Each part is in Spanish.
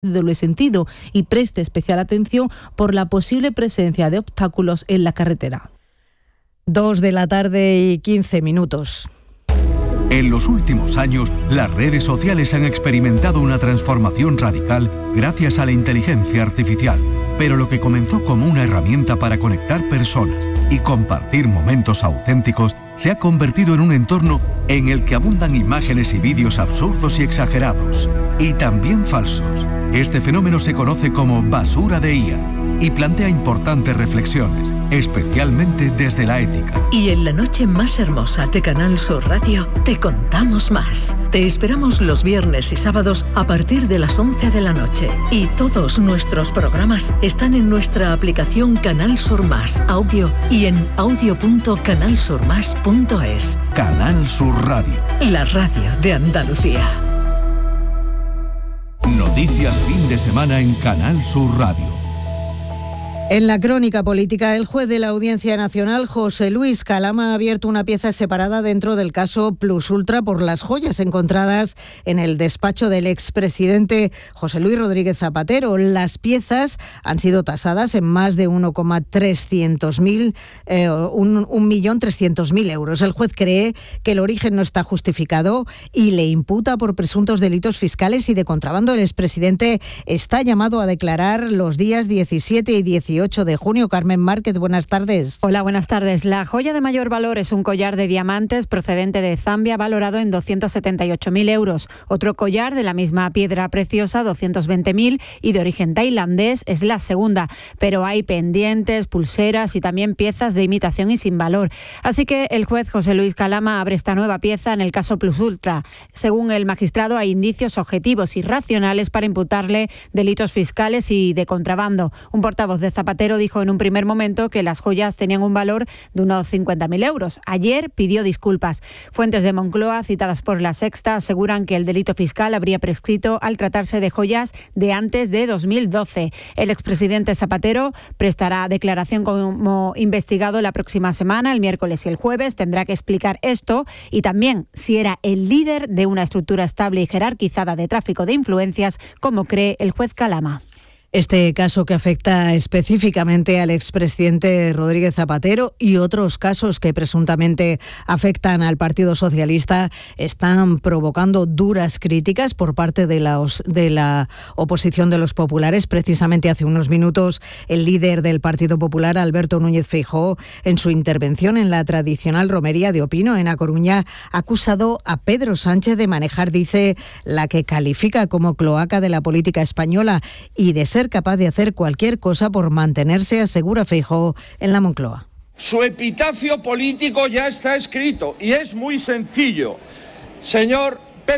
de doble sentido y preste especial atención por la posible presencia de obstáculos en la carretera. 2:15 p.m. En los últimos años, las redes sociales han experimentado una transformación radical gracias a la inteligencia artificial. Pero lo que comenzó como una herramienta para conectar personas y compartir momentos auténticos se ha convertido en un entorno en el que abundan imágenes y vídeos absurdos y exagerados, y también falsos. Este fenómeno se conoce como basura de IA y plantea importantes reflexiones, especialmente desde la ética. Y en la noche más hermosa de Canal Sur Radio te contamos más. Te esperamos los viernes y sábados a partir de las 11 de la noche. Y todos nuestros programas están en nuestra aplicación Canal Sur Más Audio y en audio.canalsurmas.es. Canal Sur Radio. La radio de Andalucía. Noticias fin de semana en Canal Sur Radio. En la crónica política, el juez de la Audiencia Nacional, José Luis Calama, ha abierto una pieza separada dentro del caso Plus Ultra por las joyas encontradas en el despacho del expresidente José Luis Rodríguez Zapatero. Las piezas han sido tasadas en más de 1.300.000 euros. El juez cree que el origen no está justificado y le imputa por presuntos delitos fiscales y de contrabando. El expresidente está llamado a declarar los días 17 y 18 de junio. Carmen Márquez, buenas tardes. Hola, buenas tardes. La joya de mayor valor es un collar de diamantes procedente de Zambia valorado en 278.000 euros. Otro collar de la misma piedra preciosa, 220.000, y de origen tailandés, es la segunda. Pero hay pendientes, pulseras y también piezas de imitación y sin valor. Así que el juez José Luis Calama abre esta nueva pieza en el caso Plus Ultra. Según el magistrado, hay indicios objetivos y racionales para imputarle delitos fiscales y de contrabando. Un portavoz de Zapatero dijo en un primer momento que las joyas tenían un valor de unos 50.000 euros. Ayer pidió disculpas. Fuentes de Moncloa, citadas por La Sexta, aseguran que el delito fiscal habría prescrito al tratarse de joyas de antes de 2012. El expresidente Zapatero prestará declaración como investigado la próxima semana, el miércoles y el jueves. Tendrá que explicar esto y también si era el líder de una estructura estable y jerarquizada de tráfico de influencias, como cree el juez Calama. Este caso que afecta específicamente al expresidente Rodríguez Zapatero y otros casos que presuntamente afectan al Partido Socialista están provocando duras críticas por parte de la oposición de los populares. Precisamente hace unos minutos el líder del Partido Popular, Alberto Núñez Feijóo, en su intervención en la tradicional romería de Opino en A Coruña, ha acusado a Pedro Sánchez de manejar, dice, la que califica como cloaca de la política española y de ser capaz de hacer cualquier cosa por mantenerse, asegura Feijóo en la Moncloa. Su epitafio político ya está escrito y es muy sencillo. Señor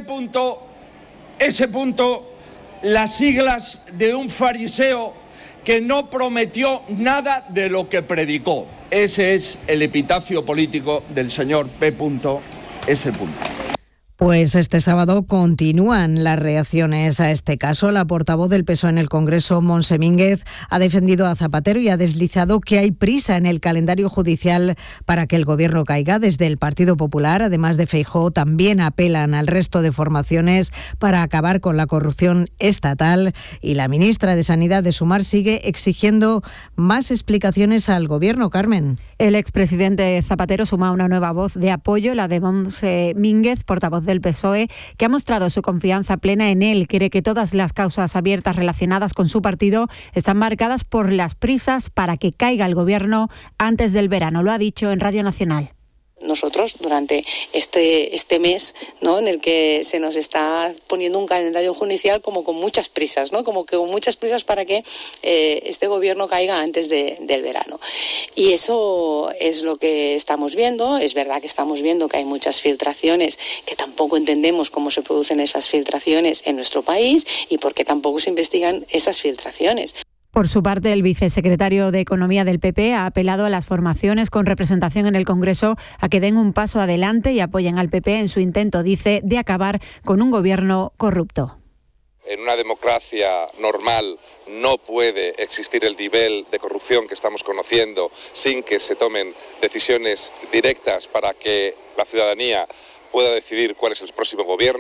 P.S. las siglas de un fariseo que no prometió nada de lo que predicó. Ese es el epitafio político del señor P.S. Pues este sábado continúan las reacciones a este caso. La portavoz del PSOE en el Congreso, Montse Mínguez, ha defendido a Zapatero y ha deslizado que hay prisa en el calendario judicial para que el gobierno caiga. Desde el Partido Popular, además de Feijóo, también apelan al resto de formaciones para acabar con la corrupción estatal. Y la ministra de Sanidad de Sumar sigue exigiendo más explicaciones al gobierno. Carmen. El expresidente Zapatero suma una nueva voz de apoyo, la de Montse Mínguez, portavoz del PSOE, que ha mostrado su confianza plena en él. Cree que todas las causas abiertas relacionadas con su partido están marcadas por las prisas para que caiga el gobierno antes del verano. Lo ha dicho en Radio Nacional. Nosotros, durante este mes, ¿no?, en el que se nos está poniendo un calendario judicial como con muchas prisas, ¿no?, como que con muchas prisas para que este gobierno caiga antes del verano. Y eso es lo que estamos viendo. Es verdad que estamos viendo que hay muchas filtraciones, que tampoco entendemos cómo se producen esas filtraciones en nuestro país y por qué tampoco se investigan esas filtraciones. Por su parte, el vicesecretario de Economía del PP ha apelado a las formaciones con representación en el Congreso a que den un paso adelante y apoyen al PP en su intento, dice, de acabar con un gobierno corrupto. En una democracia normal no puede existir el nivel de corrupción que estamos conociendo sin que se tomen decisiones directas para que la ciudadanía pueda decidir cuál es el próximo gobierno.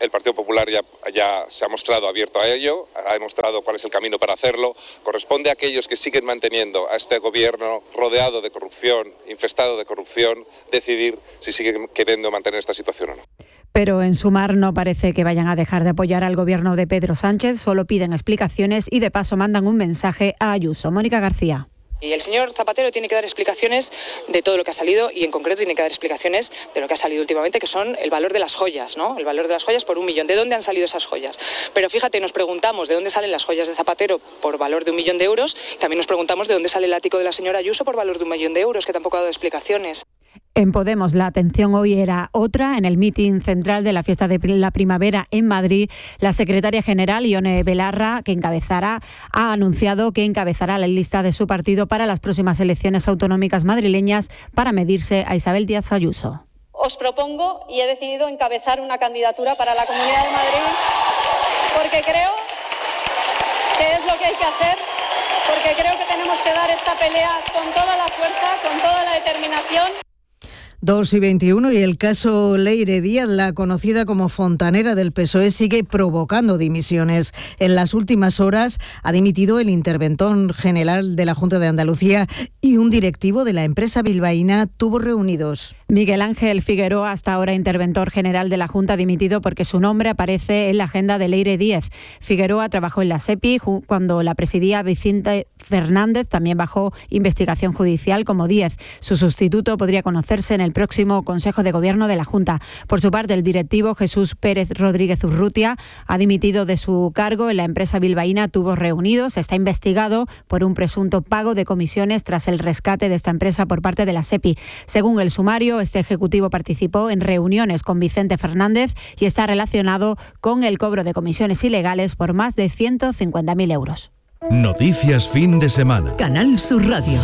El Partido Popular ya se ha mostrado abierto a ello, ha demostrado cuál es el camino para hacerlo. Corresponde a aquellos que siguen manteniendo a este gobierno rodeado de corrupción, infestado de corrupción, decidir si siguen queriendo mantener esta situación o no. Pero en Sumar no parece que vayan a dejar de apoyar al gobierno de Pedro Sánchez, solo piden explicaciones y de paso mandan un mensaje a Ayuso. Mónica García. Y el señor Zapatero tiene que dar explicaciones de todo lo que ha salido y en concreto tiene que dar explicaciones de lo que ha salido últimamente, que son el valor de las joyas, ¿no? El valor de las joyas por 1 millón. ¿De dónde han salido esas joyas? Pero fíjate, nos preguntamos de dónde salen las joyas de Zapatero por valor de 1 millón de euros. También nos preguntamos de dónde sale el ático de la señora Ayuso por valor de 1 millón de euros, que tampoco ha dado explicaciones. En Podemos la atención hoy era otra. En el mitin central de la fiesta de la primavera en Madrid, la secretaria general Ione Belarra, ha anunciado que encabezará la lista de su partido para las próximas elecciones autonómicas madrileñas para medirse a Isabel Díaz Ayuso. Os propongo y he decidido encabezar una candidatura para la Comunidad de Madrid porque creo que es lo que hay que hacer, porque creo que tenemos que dar esta pelea con toda la fuerza, con toda la determinación. 2:21 y el caso Leire Díaz, la conocida como fontanera del PSOE, sigue provocando dimisiones. En las últimas horas ha dimitido el interventor general de la Junta de Andalucía y un directivo de la empresa bilbaína Tubos Reunidos. Miguel Ángel Figueroa, hasta ahora interventor general de la Junta, ha dimitido porque su nombre aparece en la agenda de Leire Díaz. Figueroa trabajó en la SEPI cuando la presidía Vicente Fernández, también bajo investigación judicial como Díaz. Su sustituto podría conocerse en el próximo Consejo de Gobierno de la Junta. Por su parte, el directivo Jesús Pérez Rodríguez Urrutia ha dimitido de su cargo en la empresa bilbaína Tubos Reunidos. Está investigado por un presunto pago de comisiones tras el rescate de esta empresa por parte de la SEPI. Según el sumario, este ejecutivo participó en reuniones con Vicente Fernández y está relacionado con el cobro de comisiones ilegales por más de 150.000 euros. Noticias fin de semana. Canal Sur Radio.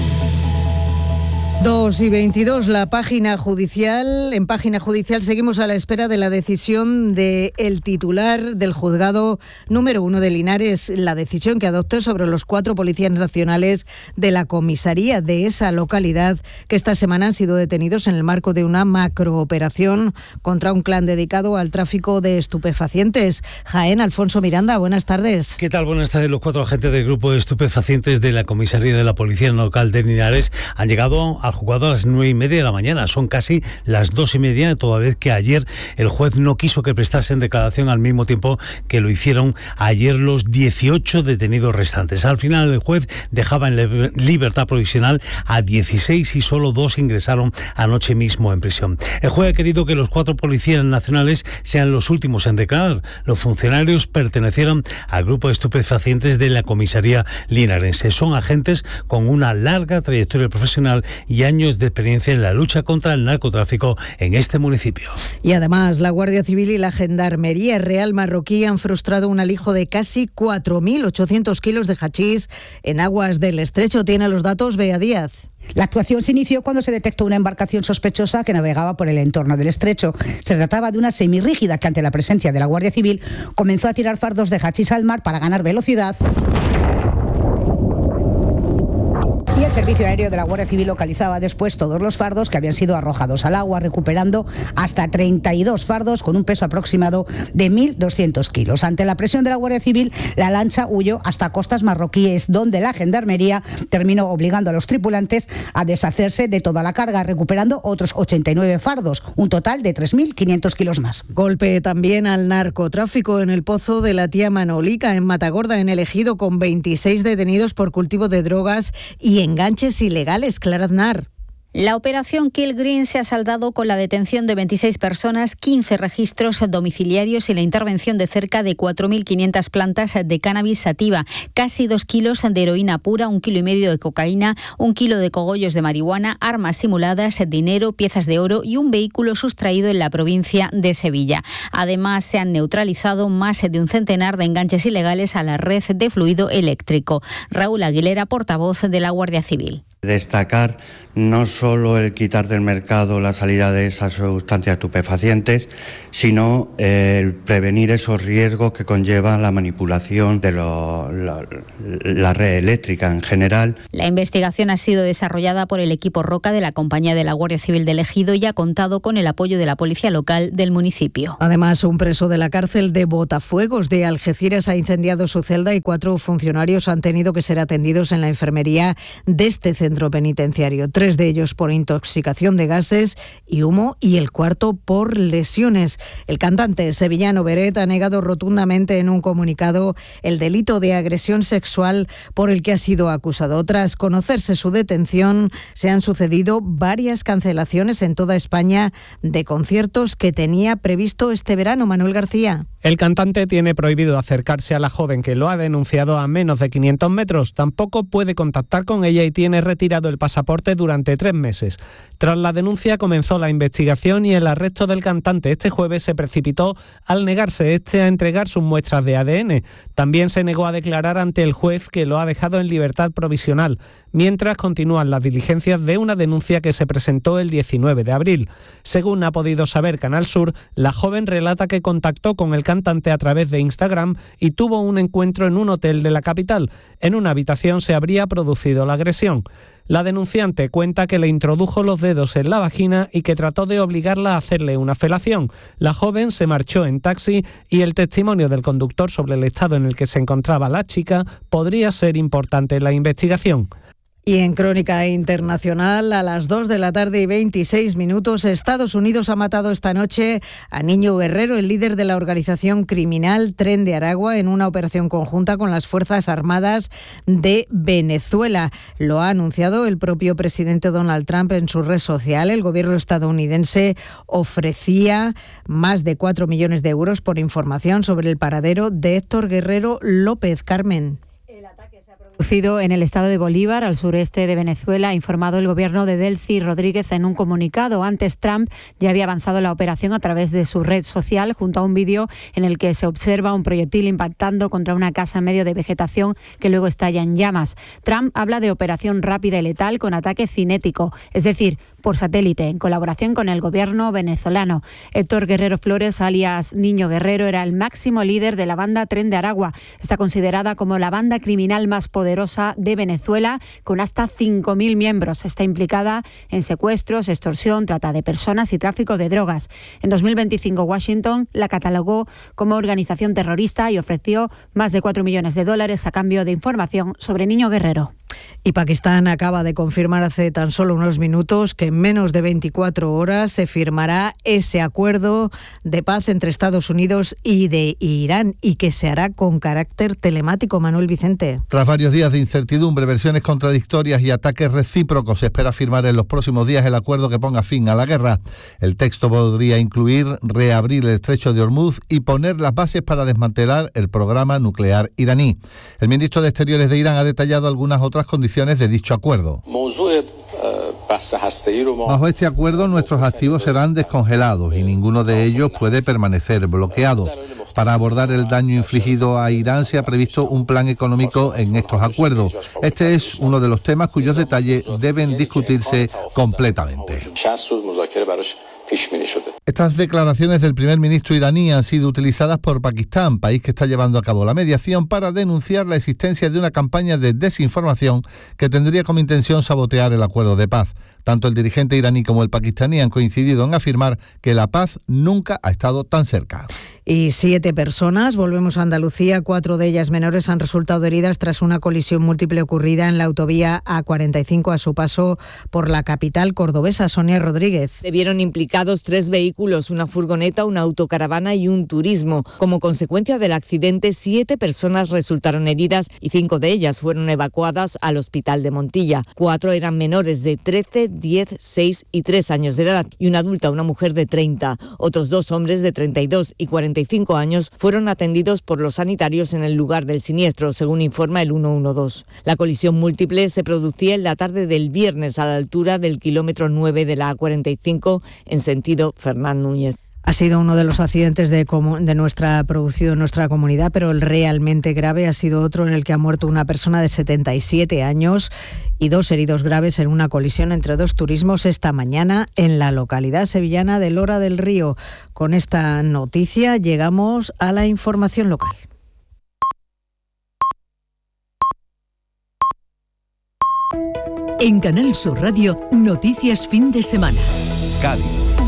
2:22, la página judicial. En página judicial seguimos a la espera de la decisión del titular del juzgado número 1 de Linares, la decisión que adoptó sobre los 4 policías nacionales de la comisaría de esa localidad que esta semana han sido detenidos en el marco de una macrooperación contra un clan dedicado al tráfico de estupefacientes. Jaén, Alfonso Miranda, buenas tardes. ¿Qué tal? Buenas tardes. Los 4 agentes del grupo de estupefacientes de la comisaría de la policía local de Linares han llegado al juzgado a las 9:30 de la mañana. Son casi las 2:30, toda vez que ayer el juez no quiso que prestasen declaración al mismo tiempo que lo hicieron ayer los 18 detenidos restantes. Al final el juez dejaba en libertad provisional a 16 y solo 2 ingresaron anoche mismo en prisión. El juez ha querido que los 4 policías nacionales sean los últimos en declarar. Los funcionarios pertenecieron al grupo de estupefacientes de la comisaría linarense. Son agentes con una larga trayectoria profesional y años de experiencia en la lucha contra el narcotráfico en este municipio. Y además, la Guardia Civil y la Gendarmería Real Marroquí han frustrado un alijo de casi 4.800 kilos de hachís en aguas del Estrecho. Tiene los datos Bea Díaz. La actuación se inició cuando se detectó una embarcación sospechosa que navegaba por el entorno del estrecho. Se trataba de una semirrígida que, ante la presencia de la Guardia Civil, comenzó a tirar fardos de hachís al mar para ganar velocidad. Y el Servicio Aéreo de la Guardia Civil localizaba después todos los fardos que habían sido arrojados al agua, recuperando hasta 32 fardos con un peso aproximado de 1.200 kilos. Ante la presión de la Guardia Civil, la lancha huyó hasta costas marroquíes, donde la Gendarmería terminó obligando a los tripulantes a deshacerse de toda la carga, recuperando otros 89 fardos, un total de 3.500 kilos más. Golpe también al narcotráfico en el Pozo de la Tía Manolica, en Matagorda, en el Ejido, con 26 detenidos por cultivo de drogas y enganches ilegales. Clara Aznar. La operación Kill Green se ha saldado con la detención de 26 personas, 15 registros domiciliarios y la intervención de cerca de 4.500 plantas de cannabis sativa, casi 2 kilos de heroína pura, 1,5 kilos de cocaína, 1 kilo de cogollos de marihuana, armas simuladas, dinero, piezas de oro y un vehículo sustraído en la provincia de Sevilla. Además, se han neutralizado más de un centenar de enganches ilegales a la red de fluido eléctrico. Raúl Aguilera, portavoz de la Guardia Civil. Destacar no solo el quitar del mercado la salida de esas sustancias estupefacientes, sino el prevenir esos riesgos que conlleva la manipulación de la red eléctrica en general. La investigación ha sido desarrollada por el equipo Roca de la Compañía de la Guardia Civil del Ejido y ha contado con el apoyo de la Policía Local del municipio. Además, un preso de la cárcel de Botafuegos de Algeciras ha incendiado su celda y 4 funcionarios han tenido que ser atendidos en la enfermería de este centro penitenciario. 3 de ellos por intoxicación de gases y humo y el 4 por lesiones. El cantante sevillano Beret ha negado rotundamente en un comunicado el delito de agresión sexual por el que ha sido acusado. Tras conocerse su detención, se han sucedido varias cancelaciones en toda España de conciertos que tenía previsto este verano. Manuel García. El cantante tiene prohibido acercarse a la joven que lo ha denunciado a menos de 500 metros. Tampoco puede contactar con ella y tiene retirado el pasaporte durante 3 meses. Tras la denuncia comenzó la investigación y el arresto del cantante este jueves se precipitó al negarse a entregar sus muestras de ADN. También se negó a declarar ante el juez que lo ha dejado en libertad provisional, mientras continúan las diligencias de una denuncia que se presentó el 19 de abril. Según ha podido saber Canal Sur, la joven relata que contactó con el cantante a través de Instagram y tuvo un encuentro en un hotel de la capital. En una habitación se habría producido la agresión. La denunciante cuenta que le introdujo los dedos en la vagina y que trató de obligarla a hacerle una felación. La joven se marchó en taxi y el testimonio del conductor sobre el estado en el que se encontraba la chica podría ser importante en la investigación. Y en crónica internacional, a las 2 de la tarde y 26 minutos, Estados Unidos ha matado esta noche a Niño Guerrero, el líder de la organización criminal Tren de Aragua, en una operación conjunta con las Fuerzas Armadas de Venezuela. Lo ha anunciado el propio presidente Donald Trump en su red social. El gobierno estadounidense ofrecía más de 4 millones de euros por información sobre el paradero de Héctor Guerrero López. Carmen. Producido en el estado de Bolívar, al sureste de Venezuela, ha informado el gobierno de Delcy Rodríguez en un comunicado. Antes, Trump ya había avanzado la operación a través de su red social, junto a un vídeo en el que se observa un proyectil impactando contra una casa en medio de vegetación que luego estalla en llamas. Trump habla de operación rápida y letal con ataque cinético, es decir, por satélite, en colaboración con el gobierno venezolano. Héctor Guerrero Flores, alias Niño Guerrero, era el máximo líder de la banda Tren de Aragua. Está considerada como la banda criminal más poderosa de Venezuela, con hasta 5.000 miembros. Está implicada en secuestros, extorsión, trata de personas y tráfico de drogas. En 2025, Washington la catalogó como organización terrorista y ofreció más de $4 millones a cambio de información sobre Niño Guerrero. Y Pakistán acaba de confirmar hace tan solo unos minutos que en menos de 24 horas se firmará ese acuerdo de paz entre Estados Unidos y de Irán y que se hará con carácter telemático. Manuel Vicente. Tras varios días de incertidumbre, versiones contradictorias y ataques recíprocos, se espera firmar en los próximos días el acuerdo que ponga fin a la guerra. El texto podría incluir reabrir el estrecho de Hormuz y poner las bases para desmantelar el programa nuclear iraní. El ministro de Exteriores de Irán ha detallado algunas otras condiciones de dicho acuerdo. Bajo este acuerdo, nuestros activos serán descongelados y ninguno de ellos puede permanecer bloqueado. Para abordar el daño infligido a Irán se ha previsto un plan económico en estos acuerdos. Este es uno de los temas cuyos detalles deben discutirse completamente. Estas declaraciones del primer ministro iraní han sido utilizadas por Pakistán, país que está llevando a cabo la mediación, para denunciar la existencia de una campaña de desinformación que tendría como intención sabotear el acuerdo de paz. Tanto el dirigente iraní como el pakistaní han coincidido en afirmar que la paz nunca ha estado tan cerca. Y 7 personas, volvemos a Andalucía, 4 de ellas menores, han resultado heridas tras una colisión múltiple ocurrida en la autovía A45 a su paso por la capital cordobesa. Sonia Rodríguez. Se vieron implicados 3 vehículos, una furgoneta, una autocaravana y un turismo. Como consecuencia del accidente, 7 personas resultaron heridas y 5 de ellas fueron evacuadas al hospital de Montilla. 4 eran menores de 13, 10, 6 y 3 años de edad y una adulta, una mujer de 30. Otros 2 hombres de 32 y 45 años fueron atendidos por los sanitarios en el lugar del siniestro, según informa el 112. La colisión múltiple se producía en la tarde del viernes a la altura del kilómetro 9 de la A45 en sentido Fernán Núñez. Ha sido uno de los accidentes de nuestra producción, nuestra comunidad, pero el realmente grave ha sido otro en el que ha muerto una persona de 77 años y 2 heridos graves en una colisión entre 2 turismos esta mañana en la localidad sevillana de Lora del Río. Con esta noticia llegamos a la información local. En Canal Sur Radio, noticias fin de semana. Cádiz.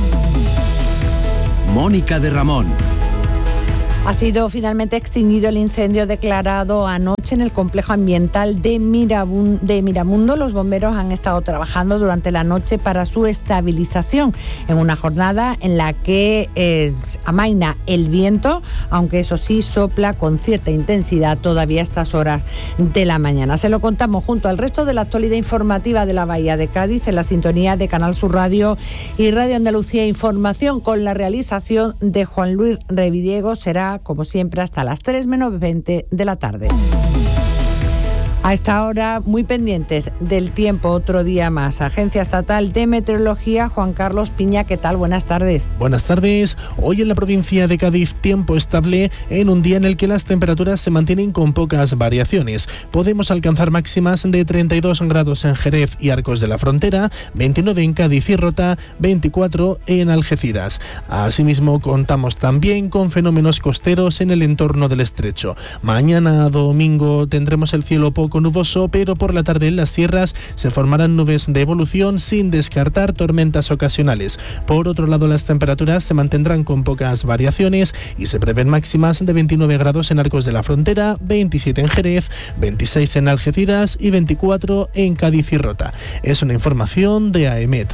Mónica de Ramón. Ha sido finalmente extinguido el incendio declarado anoche en el complejo ambiental de Miramundo. Los bomberos han estado trabajando durante la noche para su estabilización en una jornada en la que amaina el viento, aunque eso sí sopla con cierta intensidad todavía a estas horas de la mañana. Se lo contamos junto al resto de la actualidad informativa de la Bahía de Cádiz en la sintonía de Canal Sur Radio y Radio Andalucía Información, con la realización de Juan Luis Revidiego. Será como siempre hasta las 3 menos 20 de la tarde. A esta hora, muy pendientes del tiempo, otro día más. Agencia Estatal de Meteorología, Juan Carlos Piña, ¿qué tal? Buenas tardes. Buenas tardes. Hoy en la provincia de Cádiz, tiempo estable en un día en el que las temperaturas se mantienen con pocas variaciones. Podemos alcanzar máximas de 32 grados en Jerez y Arcos de la Frontera, 29 en Cádiz y Rota, 24 en Algeciras. Asimismo, contamos también con fenómenos costeros en el entorno del estrecho. Mañana domingo tendremos el cielo poco nuboso, pero por la tarde en las sierras se formarán nubes de evolución sin descartar tormentas ocasionales. Por otro lado, las temperaturas se mantendrán con pocas variaciones y se prevén máximas de 29 grados en Arcos de la Frontera, 27 en Jerez, 26 en Algeciras y 24 en Cádiz y Rota. Es una información de AEMET.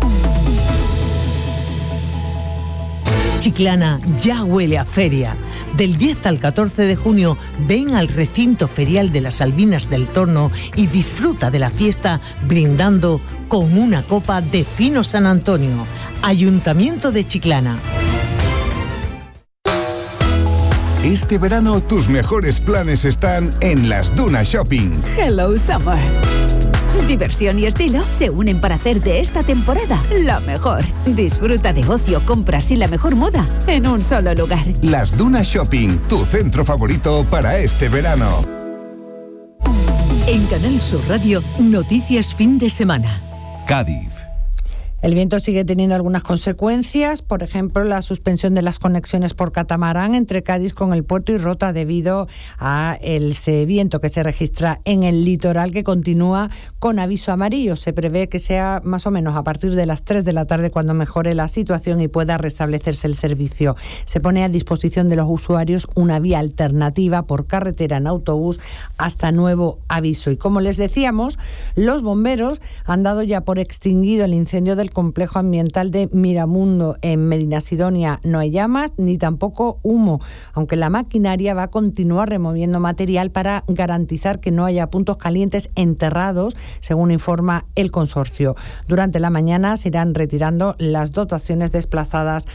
Chiclana ya huele a feria. Del 10 al 14 de junio, ven al recinto ferial de las Albinas del Torno y disfruta de la fiesta brindando con una copa de Fino San Antonio. Ayuntamiento de Chiclana. Este verano tus mejores planes están en Las Dunas Shopping. Hello Summer. Diversión y estilo se unen para hacer de esta temporada la mejor. Disfruta de ocio, compras y la mejor moda en un solo lugar. Las Dunas Shopping, tu centro favorito para este verano. En Canal Sur Radio, noticias fin de semana. Cádiz. El viento sigue teniendo algunas consecuencias, por ejemplo, la suspensión de las conexiones por catamarán entre Cádiz con el puerto y Rota debido a ese viento que se registra en el litoral, que continúa con aviso amarillo. Se prevé que sea más o menos a partir de las 3 de la tarde cuando mejore la situación y pueda restablecerse el servicio. Se pone a disposición de los usuarios una vía alternativa por carretera en autobús hasta nuevo aviso. Y como les decíamos, los bomberos han dado ya por extinguido el incendio del complejo ambiental de Miramundo. En Medinasidonia no hay llamas ni tampoco humo, aunque la maquinaria va a continuar removiendo material para garantizar que no haya puntos calientes enterrados, según informa el consorcio. Durante la mañana se irán retirando las dotaciones desplazadas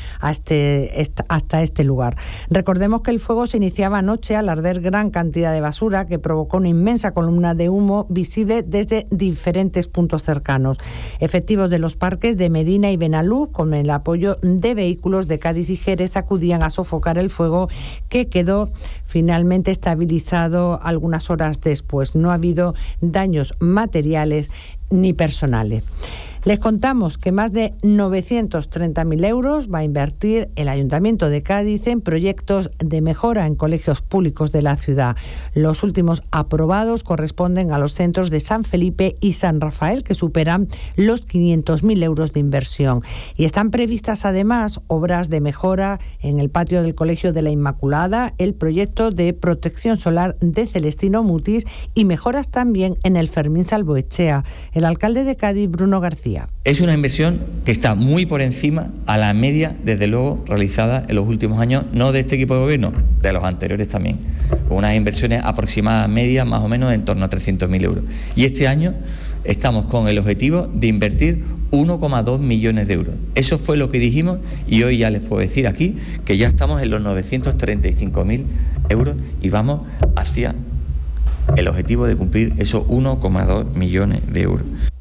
hasta este lugar. Recordemos que el fuego se iniciaba anoche al arder gran cantidad de basura que provocó una inmensa columna de humo visible desde diferentes puntos cercanos. Efectivos de los parques de Medina y Benalú, con el apoyo de vehículos de Cádiz y Jerez, acudían a sofocar el fuego, que quedó finalmente estabilizado algunas horas después. No ha habido daños materiales ni personales. Les contamos que más de 930.000 euros va a invertir el Ayuntamiento de Cádiz en proyectos de mejora en colegios públicos de la ciudad. Los últimos aprobados corresponden a los centros de San Felipe y San Rafael, que superan los 500.000 euros de inversión. Y están previstas además obras de mejora en el patio del Colegio de la Inmaculada, el proyecto de protección solar de Celestino Mutis y mejoras también en el Fermín Salvoechea. El alcalde de Cádiz, Bruno García. Es una inversión que está muy por encima a la media, desde luego, realizada en los últimos años, no de este equipo de gobierno, de los anteriores también. Unas inversiones aproximadas medias, más o menos en torno a 300.000 euros. Y este año estamos con el objetivo de invertir 1,2 millones de euros. Eso fue lo que dijimos y hoy ya les puedo decir aquí que ya estamos en los 935.000 euros y vamos hacia el objetivo de cumplir esos 1,2 millones de euros.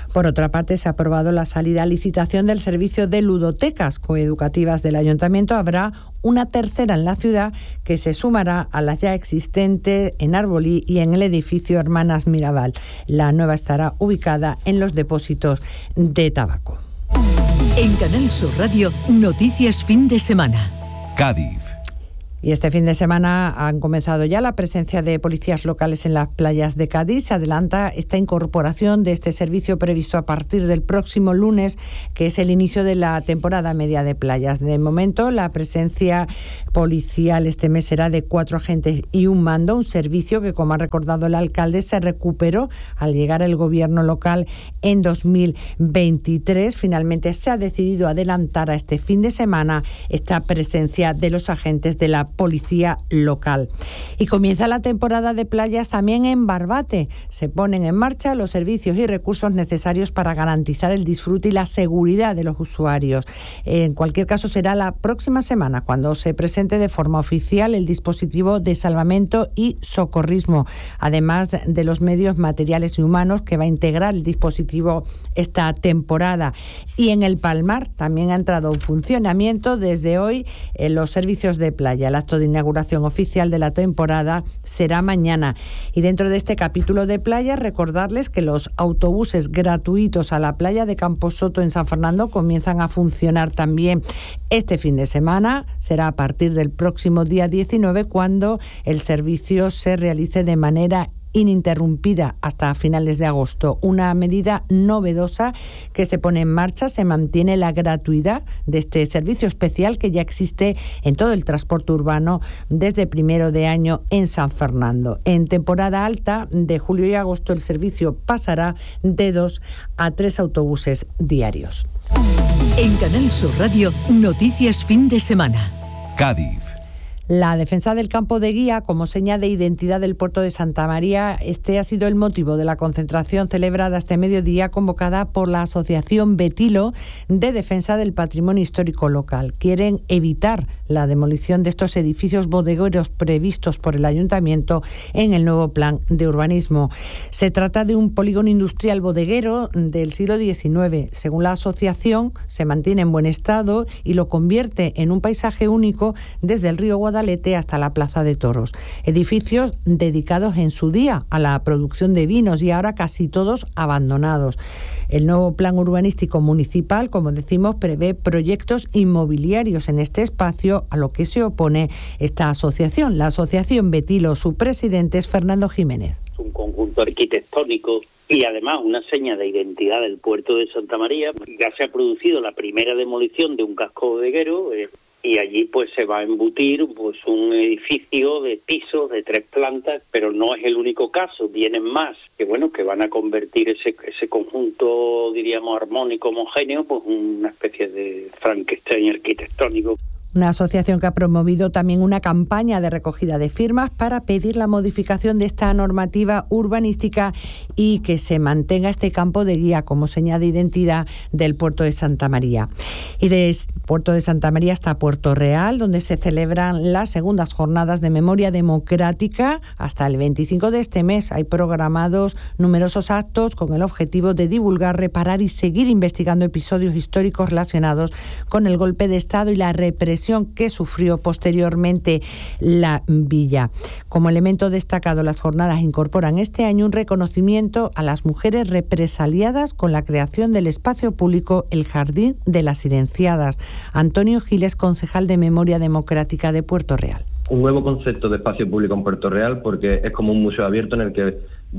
Por otra parte, se ha aprobado la salida a licitación del servicio de ludotecas coeducativas del Ayuntamiento. Habrá una tercera en la ciudad que se sumará a las ya existentes en Arbolí y en el edificio Hermanas Mirabal. La nueva estará ubicada en los depósitos de tabaco. En Canal Sur Radio, noticias fin de semana. Cádiz. Y este fin de semana han comenzado ya la presencia de policías locales en las playas de Cádiz. Se adelanta esta incorporación de este servicio previsto a partir del próximo lunes, que es el inicio de la temporada media de playas. De momento, la presencia policial este mes será de 4 agentes y un mando, un servicio que, como ha recordado el alcalde, se recuperó al llegar el gobierno local en 2023. Finalmente se ha decidido adelantar a este fin de semana esta presencia de los agentes de la policía local. Y comienza la temporada de playas también en Barbate. Se ponen en marcha los servicios y recursos necesarios para garantizar el disfrute y la seguridad de los usuarios. En cualquier caso, será la próxima semana cuando se presente de forma oficial el dispositivo de salvamento y socorrismo, además de los medios materiales y humanos que va a integrar el dispositivo esta temporada. Y en el Palmar también ha entrado en funcionamiento desde hoy los servicios de playa. El acto de inauguración oficial de la temporada será mañana. Y dentro de este capítulo de playa, recordarles que los autobuses gratuitos a la playa de Camposoto en San Fernando comienzan a funcionar también este fin de semana. Será a partir del próximo día 19 cuando el servicio se realice de manera ininterrumpida hasta finales de agosto. Una medida novedosa que se pone en marcha. Se mantiene la gratuidad de este servicio especial que ya existe en todo el transporte urbano desde primero de año en San Fernando. En temporada alta de julio y agosto el servicio pasará de 2 a 3 autobuses diarios. En Canal Sur Radio, noticias fin de semana. Cádiz. La defensa del campo de guía como seña de identidad del puerto de Santa María, este ha sido el motivo de la concentración celebrada este mediodía convocada por la Asociación Betilo de Defensa del Patrimonio Histórico Local. Quieren evitar la demolición de estos edificios bodegueros previstos por el Ayuntamiento en el nuevo plan de urbanismo. Se trata de un polígono industrial bodeguero del siglo XIX. Según la asociación, se mantiene en buen estado y lo convierte en un paisaje único desde el río Guadalete hasta la Plaza de Toros. Edificios dedicados en su día a la producción de vinos y ahora casi todos abandonados. El nuevo plan urbanístico municipal, como decimos, prevé proyectos inmobiliarios en este espacio, a lo que se opone esta asociación. La asociación Betilo, su presidente es Fernando Jiménez. Un conjunto arquitectónico y además una seña de identidad del puerto de Santa María. Ya se ha producido la primera demolición de un casco bodeguero y allí pues se va a embutir pues un edificio de pisos de 3 plantas, pero no es el único caso, vienen más que bueno que van a convertir ese conjunto, diríamos, armónico, homogéneo, pues una especie de Frankenstein arquitectónico. Una asociación que ha promovido también una campaña de recogida de firmas para pedir la modificación de esta normativa urbanística y que se mantenga este campo de guía como señal de identidad del puerto de Santa María. Y de Puerto de Santa María hasta Puerto Real, donde se celebran las segundas jornadas de memoria democrática hasta el 25 de este mes. Hay programados numerosos actos con el objetivo de divulgar, reparar y seguir investigando episodios históricos relacionados con el golpe de Estado y la represión que sufrió posteriormente la villa. Como elemento destacado, las jornadas incorporan este año un reconocimiento a las mujeres represaliadas con la creación del espacio público El Jardín de las Silenciadas. Antonio Giles, concejal de Memoria Democrática de Puerto Real. Un nuevo concepto de espacio público en Puerto Real, porque es como un museo abierto en el que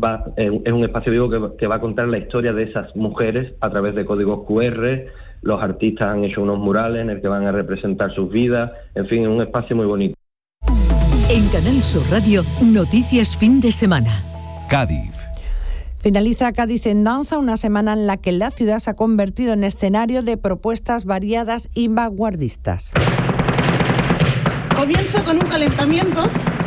es un espacio vivo que va a contar la historia de esas mujeres a través de códigos QR. Los artistas han hecho unos murales en el que van a representar sus vidas. En fin, es un espacio muy bonito. En Canal Sur Radio, noticias fin de semana. Cádiz. Finaliza Cádiz en Danza, una semana en la que la ciudad se ha convertido en escenario de propuestas variadas y vanguardistas. Comienzo con un calentamiento.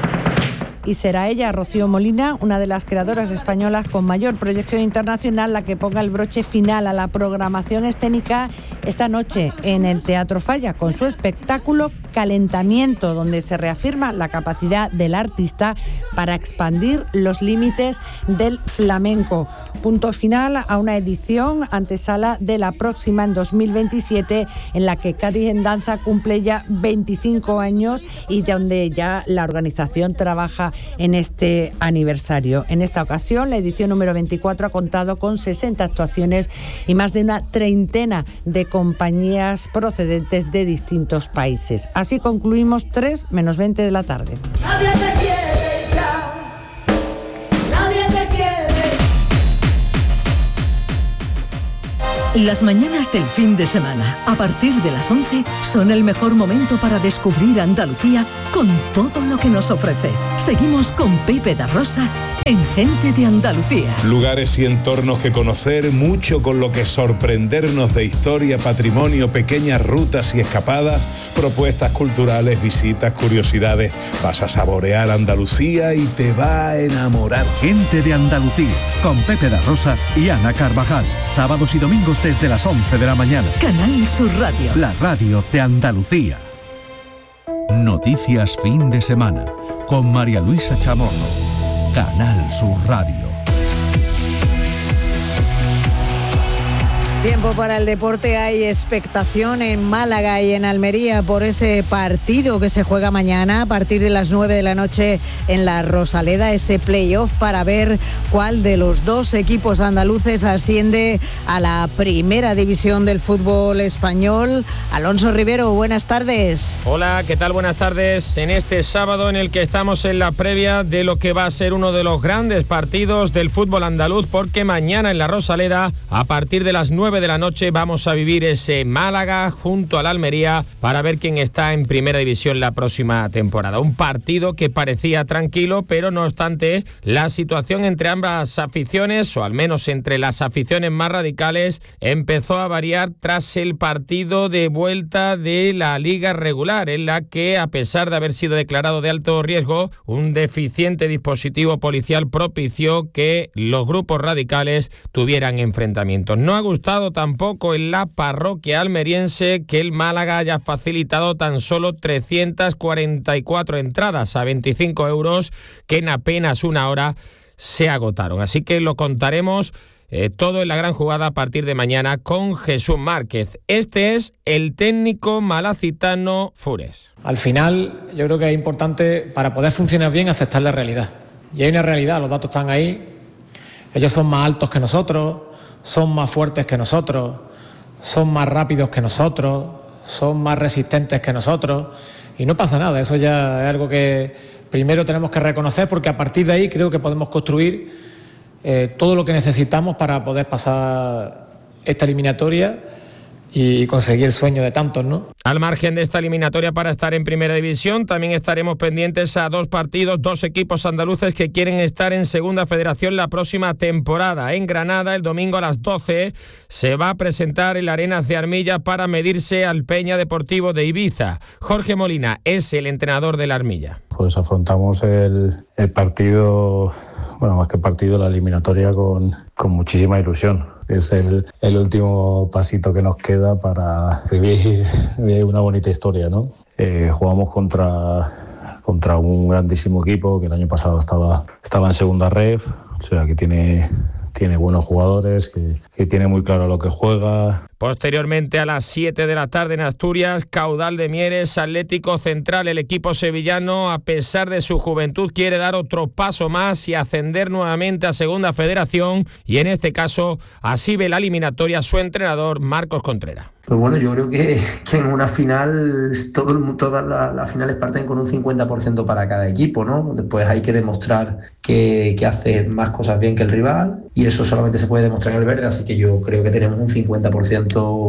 Y será ella, Rocío Molina, una de las creadoras españolas con mayor proyección internacional, la que ponga el broche final a la programación escénica esta noche en el Teatro Falla, con su espectáculo Recalentamiento, donde se reafirma la capacidad del artista para expandir los límites del flamenco. Punto final a una edición antesala de la próxima en 2027, en la que Cádiz en Danza cumple ya 25 años y donde ya la organización trabaja en este aniversario. En esta ocasión, la edición número 24 ha contado con 60 actuaciones y más de una treintena de compañías procedentes de distintos países. Así concluimos 3 menos 20 de la tarde. Nadie te quiere ya, nadie te quiere. Las mañanas del fin de semana, a partir de las 11, son el mejor momento para descubrir Andalucía con todo lo que nos ofrece. Seguimos con Pepe da Rosa en Gente de Andalucía. Lugares y entornos que conocer, mucho con lo que sorprendernos de historia, patrimonio, pequeñas rutas y escapadas, propuestas culturales, visitas, curiosidades. Vas a saborear Andalucía y te va a enamorar. Gente de Andalucía, con Pepe da Rosa y Ana Carvajal. Sábados y domingos desde las 11 de la mañana. Canal Sur Radio. La radio de Andalucía. Noticias fin de semana con María Luisa Chamorro. Canal Sur Radio. Tiempo para el deporte. Hay expectación en Málaga y en Almería por ese partido que se juega mañana a partir de las 9 de la noche en la Rosaleda, ese playoff para ver cuál de los dos equipos andaluces asciende a la primera división del fútbol español. Alonso Rivero, buenas tardes. Hola, ¿qué tal? Buenas tardes. En este sábado en el que estamos en la previa de lo que va a ser uno de los grandes partidos del fútbol andaluz, porque mañana en la Rosaleda, a partir de las 9 de la noche, vamos a vivir ese Málaga junto al Almería para ver quién está en primera división la próxima temporada. Un partido que parecía tranquilo, pero no obstante, la situación entre ambas aficiones, o al menos entre las aficiones más radicales, empezó a variar tras el partido de vuelta de la Liga Regular, en la que, a pesar de haber sido declarado de alto riesgo, un deficiente dispositivo policial propició que los grupos radicales tuvieran enfrentamientos. No ha gustado tampoco en la parroquia almeriense que el Málaga haya facilitado tan solo 344 entradas a 25 euros que en apenas una hora se agotaron. Así que lo contaremos todo en la gran jugada a partir de mañana con Jesús Márquez. Este es el técnico malacitano Fures. Al final, yo creo que es importante, para poder funcionar bien, aceptar la realidad. Y hay una realidad, los datos están ahí. Ellos son más altos que nosotros, son más fuertes que nosotros, son más rápidos que nosotros, son más resistentes que nosotros, y no pasa nada. Eso ya es algo que primero tenemos que reconocer, porque a partir de ahí creo que podemos construir todo lo que necesitamos para poder pasar esta eliminatoria y conseguir el sueño de tantos, ¿no? Al margen de esta eliminatoria para estar en primera división, también estaremos pendientes a dos partidos, dos equipos andaluces que quieren estar en segunda federación la próxima temporada. En Granada, el domingo a las 12, se va a presentar en la Arenas de Armilla para medirse al Peña Deportivo de Ibiza. Jorge Molina es el entrenador del Armilla. Pues afrontamos el partido, bueno, más que partido, la eliminatoria con muchísima ilusión. Es el último pasito que nos queda para vivir una bonita historia, ¿no? Jugamos contra un grandísimo equipo que el año pasado estaba en segunda ref, o sea que tiene buenos jugadores, que tiene muy claro lo que juega. Posteriormente, a las 7 de la tarde en Asturias, Caudal de Mieres, Atlético Central. El equipo sevillano, a pesar de su juventud, quiere dar otro paso más y ascender nuevamente a Segunda Federación, y en este caso así ve la eliminatoria su entrenador Marcos Contreras. Pues bueno, yo creo que en una final todas las finales parten con un 50% para cada equipo, ¿no? Después hay que demostrar que hace más cosas bien que el rival, y eso solamente se puede demostrar en el verde, así que yo creo que tenemos un 50%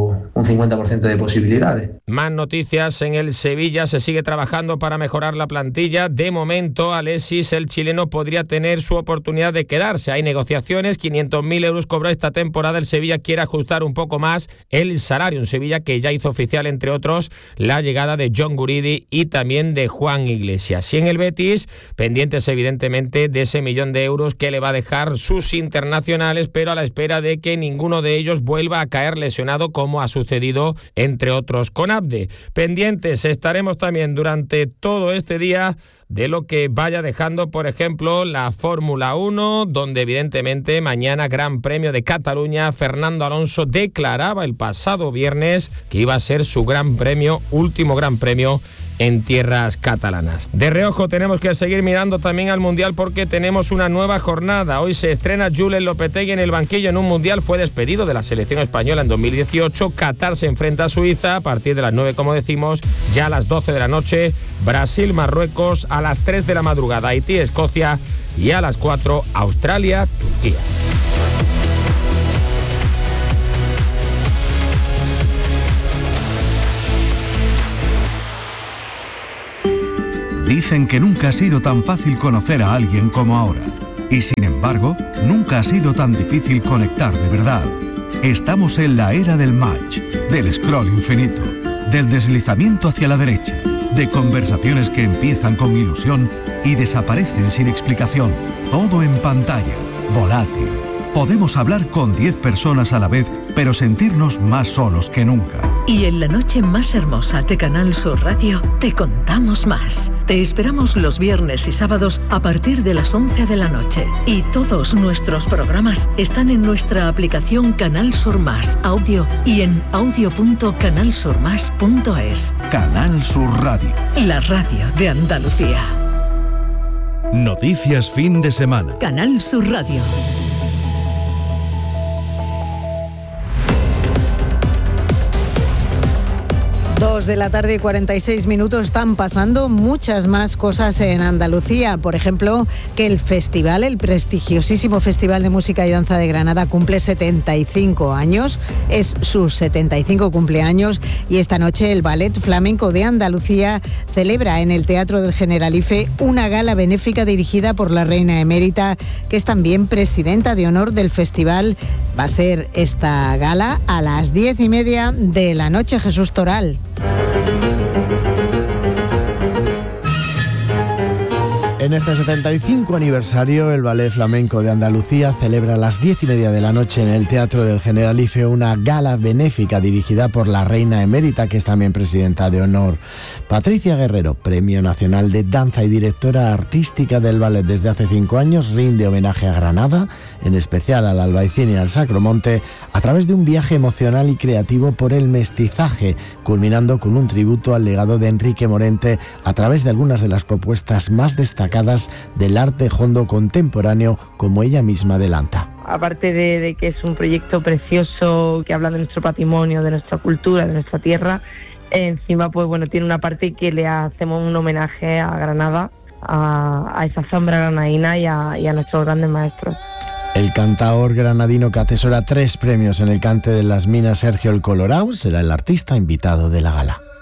de posibilidades. Más noticias en el Sevilla. Se sigue trabajando para mejorar la plantilla. De momento, Alexis, el chileno, podría tener su oportunidad de quedarse. Hay negociaciones, 500.000 euros cobró esta temporada. El Sevilla quiere ajustar un poco más el salario. Un Sevilla que ya hizo oficial, entre otros, la llegada de John Guridi y también de Juan Iglesias. Y en el Betis, pendientes evidentemente de ese 1 millón de euros que le va a dejar sus internacionales, pero a la espera de que ninguno de ellos vuelva a caer lesionado lesionado, como ha sucedido entre otros con Abde. Pendientes estaremos también durante todo este día de lo que vaya dejando, por ejemplo, la Fórmula 1, donde evidentemente mañana Gran Premio de Cataluña. Fernando Alonso declaraba el pasado viernes que iba a ser su gran premio, último gran premio en tierras catalanas. De reojo tenemos que seguir mirando también al Mundial, porque tenemos una nueva jornada. Hoy se estrena Julen Lopetegui en el banquillo en un Mundial. Fue despedido de la selección española en 2018. Qatar se enfrenta a Suiza a partir de las 9, como decimos. Ya a las 12 de la noche, Brasil, Marruecos. A las 3 de la madrugada, Haití, Escocia. Y a las 4, Australia, Turquía. Dicen que nunca ha sido tan fácil conocer a alguien como ahora. Y sin embargo, nunca ha sido tan difícil conectar de verdad. Estamos en la era del match, del scroll infinito, del deslizamiento hacia la derecha, de conversaciones que empiezan con ilusión y desaparecen sin explicación. Todo en pantalla, volátil. Podemos hablar con 10 personas a la vez, pero sentirnos más solos que nunca. Y en la noche más hermosa de Canal Sur Radio te contamos más. Te esperamos los viernes y sábados a partir de las 11 de la noche. Y todos nuestros programas están en nuestra aplicación Canal Sur Más Audio y en audio.canalsurmas.es. Canal Sur Radio. La radio de Andalucía. Noticias fin de semana. Canal Sur Radio. 2 de la tarde y 46 minutos. Están pasando muchas más cosas en Andalucía. Por ejemplo, que el festival, el prestigiosísimo Festival de Música y Danza de Granada, cumple 75 años. Es sus 75 cumpleaños y esta noche el Ballet Flamenco de Andalucía celebra en el Teatro del Generalife una gala benéfica dirigida por la reina emérita, que es también presidenta de honor del festival. Va a ser esta gala a las 10:30 de la noche. Jesús Toral. En este 75 aniversario, el Ballet Flamenco de Andalucía celebra a las 10:30 de la noche en el Teatro del Generalife una gala benéfica dirigida por la reina emérita, que es también presidenta de honor. Patricia Guerrero, Premio Nacional de Danza y directora artística del ballet desde hace 5 años, rinde homenaje a Granada, en especial al Albaicín y al Sacromonte, a través de un viaje emocional y creativo por el mestizaje, culminando con un tributo al legado de Enrique Morente a través de algunas de las propuestas más destacadas del arte hondo contemporáneo, como ella misma adelanta. Aparte de que es un proyecto precioso que habla de nuestro patrimonio, de nuestra cultura, de nuestra tierra, encima pues bueno, tiene una parte que le hacemos un homenaje a Granada, a esa sombra granadina y a nuestros grandes maestros. El cantaor granadino, que atesora 3 premios en el cante de las minas, Sergio El Colorao, será el artista invitado de la gala.